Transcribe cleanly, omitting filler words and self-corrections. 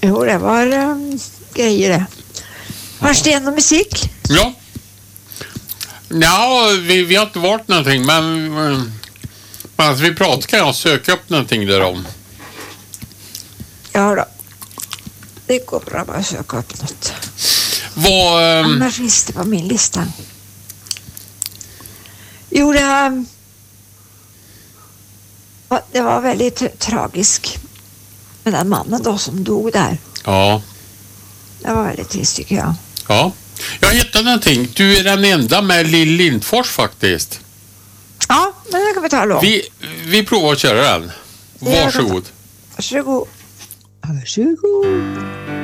Jo, det var grejer det. Hörs det ändå musik? Ja. Ja, vi har inte varit någonting, men alltså vi pratar kan jag söka upp någonting där om. Ja då. Det går bra bara att söka upp något. Vad... Annars finns det på min lista. Jo, det var väldigt tragiskt med den mannen då som dog där. Ja. Det var väldigt trist tycker jag. Ja. Jag hittade någonting. Du är den enda med Lill Lindfors faktiskt. Ja, men det kan vi ta då. Vi provar att köra den. Varsågod. Varsågod. Varsågod.